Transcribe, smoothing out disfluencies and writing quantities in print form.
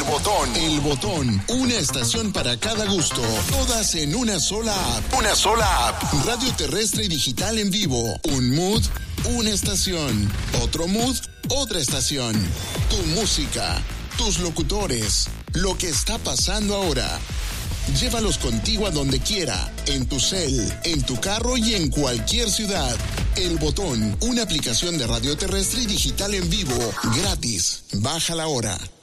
Botón. El Botón. Una estación para cada gusto. Todas en una sola app. Una sola app. Radio terrestre y digital en vivo. Un mood, una estación. Otro mood, otra estación. Tu música. Tus locutores. Lo que está pasando ahora. Llévalos contigo a donde quiera, en tu cel, en tu carro y en cualquier ciudad. El Botón, una aplicación de radio terrestre y digital en vivo, gratis. Bájala ahora.